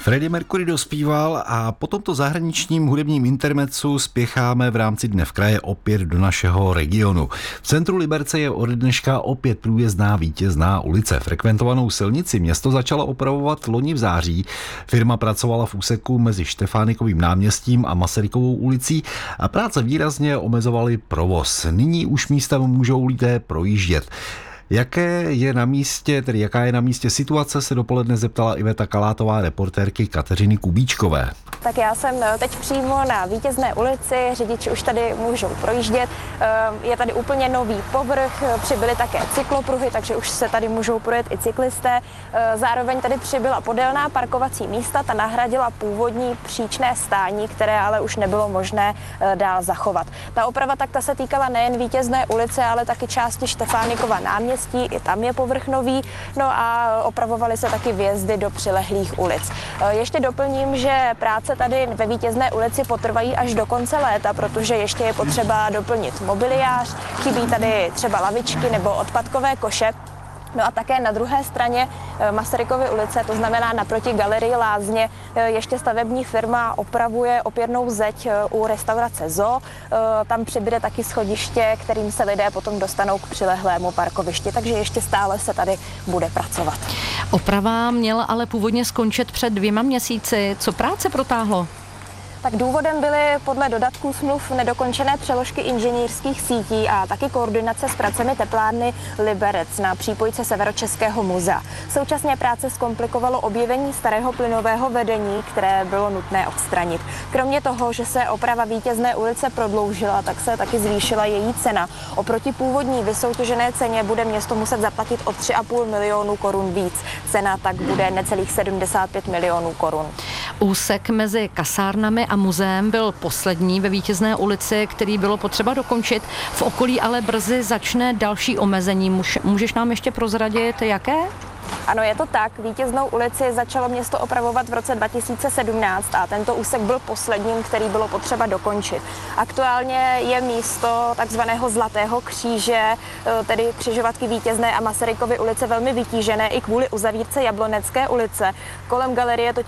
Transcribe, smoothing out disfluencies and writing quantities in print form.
Freddie Mercury dospíval a po tomto zahraničním hudebním intermezzu spěcháme v rámci Dne v kraji opět do našeho regionu. V centru Liberce je ode dneška opět průjezdná Vítězná ulice. Frekventovanou silnici město začalo opravovat loni v září. Firma pracovala v úseku mezi Štefánikovým náměstím a Masarykovou ulicí a práce výrazně omezovaly provoz. Nyní už místem můžou lidé projíždět. Jaká je na místě situace, se dopoledne zeptala Iveta Kalátová, reportérky Kateřiny Kubíčkové. Tak já jsem teď přímo na Vítězné ulici, řidiči už tady můžou projíždět, je tady úplně nový povrch, přibyly také cyklopruhy, takže už se tady můžou projet i cyklisté. Zároveň tady přibyla podélná parkovací místa, ta nahradila původní příčné stání, které ale už nebylo možné dál zachovat. Ta oprava ta se týkala nejen Vítězné ulice, ale taky části Štefánikova náměstí, i tam je povrch nový, no a opravovaly se taky vjezdy do přilehlých ulic. Ještě doplním, že práce tady ve Vítězné ulici potrvají až do konce léta, protože ještě je potřeba doplnit mobiliář, chybí tady třeba lavičky nebo odpadkové koše. No a také na druhé straně Masarykovy ulice, to znamená naproti galerii Lázně, ještě stavební firma opravuje opěrnou zeď u restaurace Zoo. Tam přibude taky schodiště, kterým se lidé potom dostanou k přileglému parkovišti, takže ještě stále se tady bude pracovat. Oprava měla ale původně skončit před 2 měsíci. Co práce protáhlo? Tak důvodem byly podle dodatků smluv nedokončené přeložky inženýrských sítí a taky koordinace s pracemi teplárny Liberec na přípojce Severočeského muzea. Současně práce zkomplikovalo objevení starého plynového vedení, které bylo nutné odstranit. Kromě toho, že se oprava Vítězné ulice prodloužila, tak se taky zvýšila její cena. Oproti původní vysoutěžené ceně bude město muset zaplatit o 3,5 milionu korun víc. Cena tak bude necelých 75 milionů korun. Úsek mezi kasárnami a muzeem byl poslední ve Vítězné ulici, který bylo potřeba dokončit. V okolí ale brzy začne další omezení. Můžeš nám ještě prozradit, jaké? Ano, je to tak. Vítěznou ulici začalo město opravovat v roce 2017 a tento úsek byl posledním, který bylo potřeba dokončit. Aktuálně je místo takzvaného Zlatého kříže, tedy křižovatky Vítězné a Masarykovy ulice, velmi vytížené i kvůli uzavírce Jablonecké ulice. Kolem galerie